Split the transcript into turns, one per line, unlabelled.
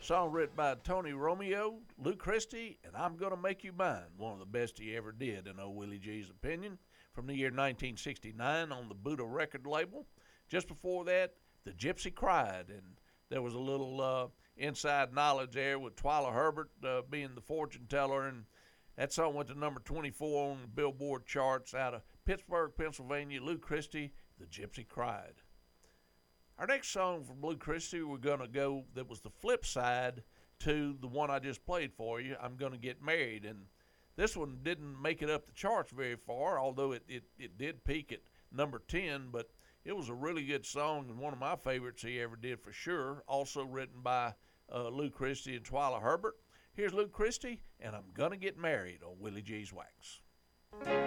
Song written by Tony Romeo, Lou Christie, and I'm Gonna Make You Mine, one of the best he ever did, in old Willie G's opinion, from the year 1969 on the Buddha record label. Just before that, The Gypsy Cried, and there was a little inside knowledge there with Twyla Herbert being the fortune teller, and that song went to number 24 on the Billboard charts out of Pittsburgh, Pennsylvania. Lou Christie, The Gypsy Cried. Our next song from Lou Christie, we're going to go, that was the flip side to the one I just played for you, I'm Gonna Get Married. And this one didn't make it up the charts very far, although it did peak at number 10, but it was a really good song and one of my favorites he ever did for sure. Also written by Lou Christie and Twyla Herbert. Here's Lou Christie, and I'm Gonna Get Married on Willie G's Wax.